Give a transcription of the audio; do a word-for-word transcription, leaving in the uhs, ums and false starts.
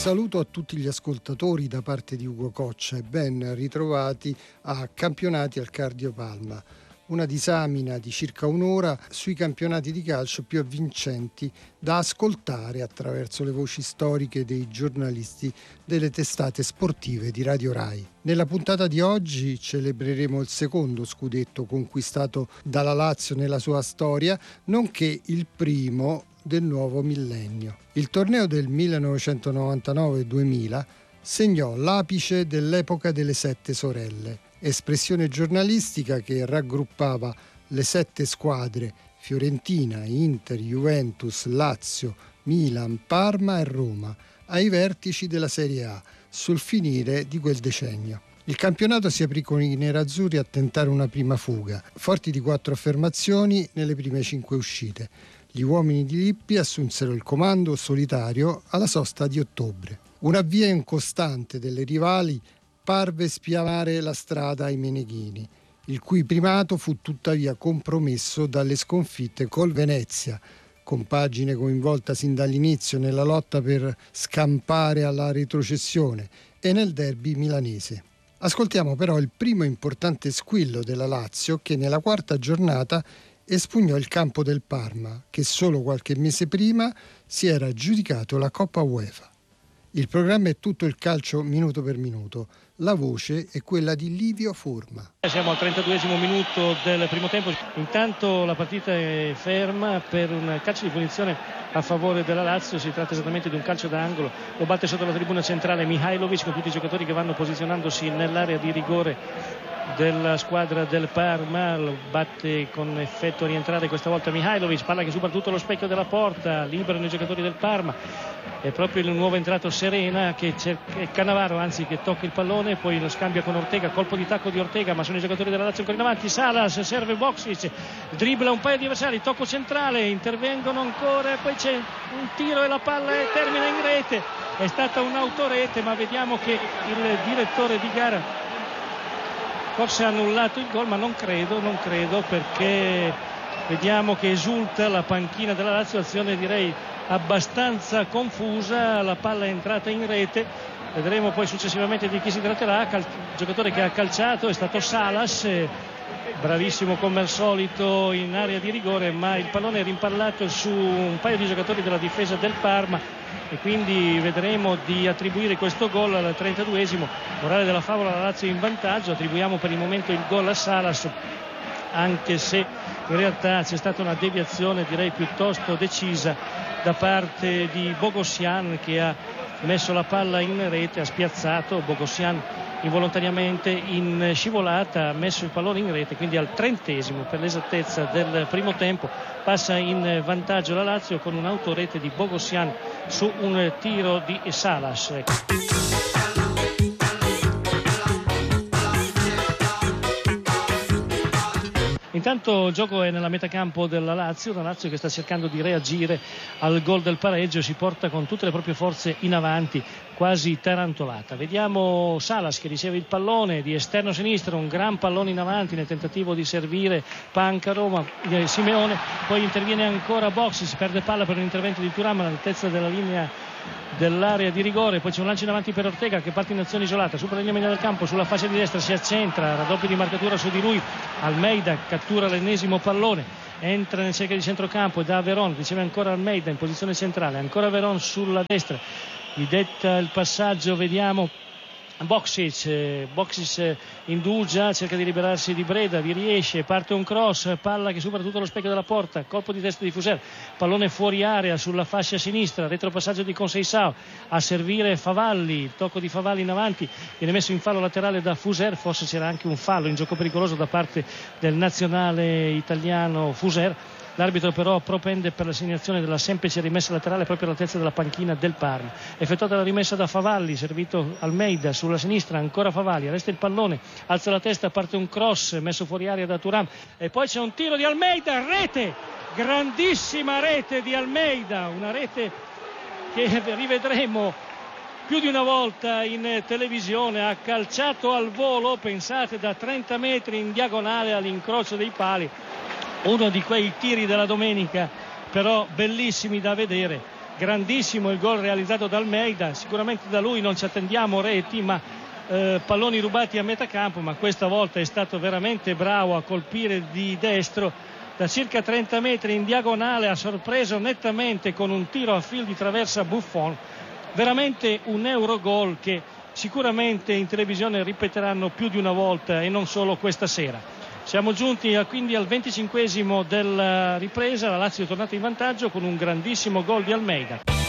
saluto a tutti gli ascoltatori da parte di Ugo Coccia e ben ritrovati a Campionati al Cardio Palma, una disamina di circa un'ora sui campionati di calcio più avvincenti da ascoltare attraverso le voci storiche dei giornalisti delle testate sportive di Radio Rai. Nella puntata di oggi celebreremo il secondo scudetto conquistato dalla Lazio nella sua storia, nonché il primo del nuovo millennio. Il torneo del millenovecentonovantanove duemila segnò l'apice dell'epoca delle sette sorelle, espressione giornalistica che raggruppava le sette squadre Fiorentina, Inter, Juventus, Lazio, Milan, Parma e Roma ai vertici della Serie A sul finire di quel decennio. Il campionato si aprì con i nerazzurri a tentare una prima fuga, forti di quattro affermazioni nelle prime cinque uscite. Gli uomini di Lippi assunsero il comando solitario alla sosta di ottobre. Un avvio incostante delle rivali parve spianare la strada ai meneghini, il cui primato fu tuttavia compromesso dalle sconfitte col Venezia, compagine coinvolta sin dall'inizio nella lotta per scampare alla retrocessione, e nel derby milanese. Ascoltiamo però il primo importante squillo della Lazio che nella quarta giornata espugnò il campo del Parma, che solo qualche mese prima si era aggiudicato la Coppa UEFA. Il programma è tutto il calcio minuto per minuto. La voce è quella di Livio Forma. Siamo al trentaduesimo minuto del primo tempo. Intanto la partita è ferma per un calcio di punizione a favore della Lazio. Si tratta esattamente di un calcio d'angolo. Lo batte sotto la tribuna centrale Mihajlovic, con tutti i giocatori che vanno posizionandosi nell'area di rigore della squadra del Parma. Lo batte con effetto rientrare questa volta Mihajlovic, palla che supera tutto lo specchio della porta, liberano i giocatori del Parma. È proprio il nuovo entrato Serena che cerca, è Cannavaro anzi che tocca il pallone, poi lo scambia con Ortega, colpo di tacco di Ortega, ma sono i giocatori della Lazio ancora in avanti. Salas serve Boksic, dribbla un paio di avversari, tocco centrale, intervengono ancora, poi c'è un tiro e la palla termina in rete. È stata un'autorete, ma vediamo che il direttore di gara forse ha annullato il gol, ma non credo, non credo, perché vediamo che esulta la panchina della Lazio, azione direi abbastanza confusa, la palla è entrata in rete, vedremo poi successivamente di chi si tratterà. Il giocatore che ha calciato è stato Salas, bravissimo come al solito in area di rigore, ma il pallone è rimpallato su un paio di giocatori della difesa del Parma e quindi vedremo di attribuire questo gol al trentaduesimo. Morale della favola, la Lazio in vantaggio, attribuiamo per il momento il gol a Salas, anche se in realtà c'è stata una deviazione direi piuttosto decisa da parte di Bogossian, che ha messo la palla in rete, ha spiazzato Bogossian involontariamente in scivolata, ha messo il pallone in rete, quindi al trentesimo per l'esattezza del primo tempo passa in vantaggio la Lazio con un'autorete di Bogossian su un tiro di Salas. Intanto il gioco è nella metacampo della Lazio, la Lazio che sta cercando di reagire al gol del pareggio, si porta con tutte le proprie forze in avanti, quasi tarantolata. Vediamo Salas che riceve il pallone di esterno sinistro, un gran pallone in avanti nel tentativo di servire Pancaro, ma eh, Simeone, poi interviene ancora Boksic, si perde palla per un intervento di Thuram all'altezza della linea dell'area di rigore, poi c'è un lancio in avanti per Ortega che parte in azione isolata, supera la linea media del campo, sulla fascia di destra si accentra, raddoppio di marcatura su di lui, Almeida cattura l'ennesimo pallone, entra nel cerchio di centrocampo e da Veron, riceve ancora Almeida in posizione centrale, ancora Veron sulla destra, gli detta il passaggio, vediamo Boksic, Boksic indugia, cerca di liberarsi di Breda, vi riesce, parte un cross, palla che supera tutto lo specchio della porta, colpo di testa di Fuser, pallone fuori area sulla fascia sinistra, retropassaggio di Conceição, a servire Favalli, il tocco di Favalli in avanti, viene messo in fallo laterale da Fuser, forse c'era anche un fallo in gioco pericoloso da parte del nazionale italiano Fuser. L'arbitro però propende per l'assegnazione della semplice rimessa laterale proprio all'altezza della panchina del Parma. Effettuata la rimessa da Favalli, servito Almeida sulla sinistra, ancora Favalli, resta il pallone, alza la testa, parte un cross messo fuori aria da Thuram e poi c'è un tiro di Almeida, rete, grandissima rete di Almeida, una rete che rivedremo più di una volta in televisione, ha calciato al volo, pensate, da trenta metri in diagonale all'incrocio dei pali. Uno di quei tiri della domenica però bellissimi da vedere, grandissimo il gol realizzato da Almeida, sicuramente da lui non ci attendiamo reti, ma eh, palloni rubati a metà campo, ma questa volta è stato veramente bravo a colpire di destro da circa trenta metri in diagonale, ha sorpreso nettamente con un tiro a fil di traversa Buffon. Veramente un Eurogol che sicuramente in televisione ripeteranno più di una volta e non solo questa sera. Siamo giunti quindi al venticinquesimo della ripresa, la Lazio è tornata in vantaggio con un grandissimo gol di Almeida.